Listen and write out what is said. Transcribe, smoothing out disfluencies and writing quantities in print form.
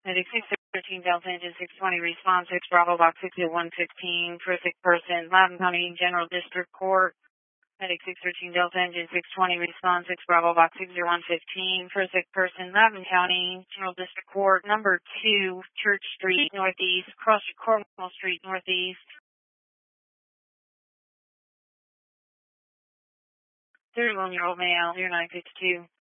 Medic 613 Delta Engine 620 response 6 Bravo Box 60115 for a sick person, Loudoun County General District Court. Medic 613 Delta Engine 620 response 6 Bravo Box 60115 for a sick person, Loudoun County General District Court, number 2, Church Street Northeast, across Cornwall Street Northeast. 31-year-old male, 0962.